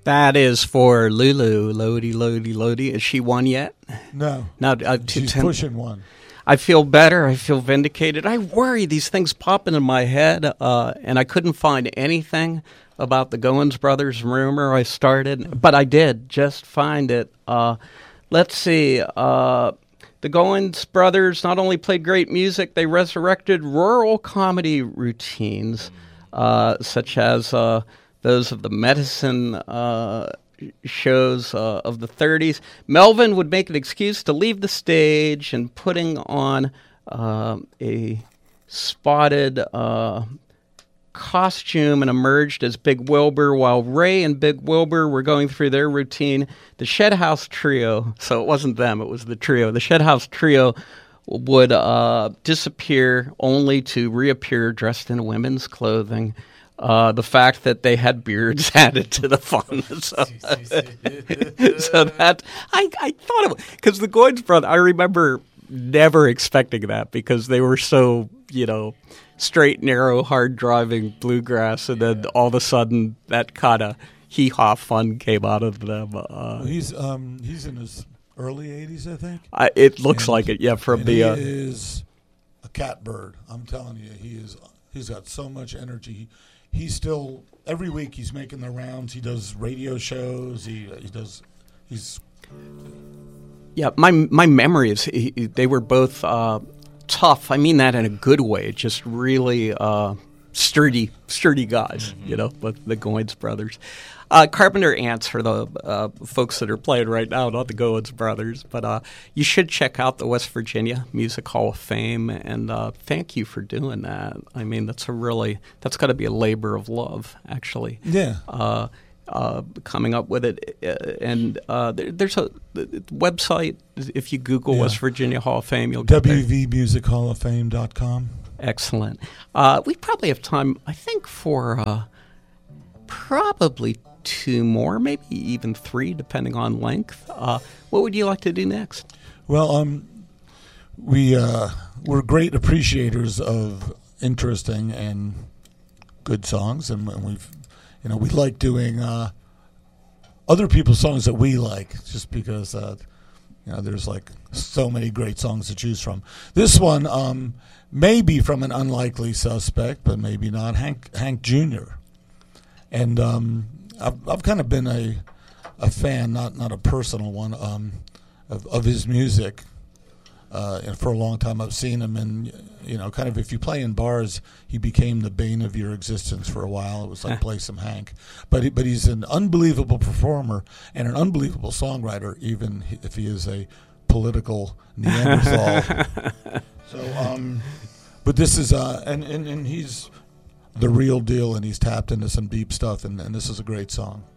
That is for Lulu. Lodi, Lodi, Lodi. Is she won yet? No. No, She's pushing one. I feel better. I feel vindicated. I worry these things pop into my head, and I couldn't find anything about the Goins brothers rumor I started, but I did just find it. Let's see. The Goins brothers not only played great music, they resurrected rural comedy routines, such as those of the medicine shows of the 30s. Melvin would make an excuse to leave the stage and putting on a spotted costume and emerged as Big Wilbur while Ray and Big Wilbur were going through their routine. The Shed House Trio, so it wasn't them, it was the trio. The Shed House Trio would disappear only to reappear dressed in women's clothing. The fact that they had beards added to the fun. So that I thought it was because the Goins brothers. I remember never expecting that because they were so straight, narrow, hard driving bluegrass, and then all of a sudden that kind of hee-haw fun came out of them. He's in his early 80s, I think. It looks like it, yeah. From he is a catbird. I'm telling you, he's got so much energy. He's still every week he's making the rounds. He does radio shows. Yeah, my memory is they were both tough. I mean that in a good way. Just really sturdy guys. With the Goins brothers. Carpenter Ants for the folks that are playing right now, not the Goins brothers. But you should check out the West Virginia Music Hall of Fame, and thank you for doing that. I mean, that's got to be a labor of love, actually. Yeah. Coming up with it, and there's a website. If you Google West Virginia Hall of Fame, you'll get wvmusichallaffame.com. Excellent. We probably have time, I think, for probably 2 more, maybe even 3, depending on length. What would you like to do next? Well, we're great appreciators of interesting and good songs, and we like doing other people's songs that we like, just because there's like so many great songs to choose from. This one may be from an unlikely suspect, but maybe not. Hank Jr. And I've kind of been a fan, not a personal one, of his music. And for a long time, I've seen him, and kind of if you play in bars, he became the bane of your existence for a while. It was like play some Hank, but he's an unbelievable performer and an unbelievable songwriter, even if he is a political Neanderthal. So, but this is and he's the real deal, and he's tapped into some deep stuff, and this is a great song.